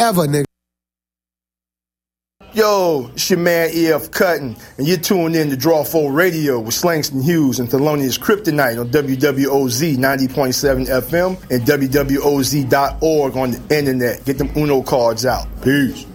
ever, nigga. Yo, it's your man E.F. Cutting, and you're tuned in to Draw 4 Radio with Slangston Hughes and Thelonious Kryptonite on WWOZ 90.7 FM and WWOZ.org on the internet. Get them Uno cards out. Peace.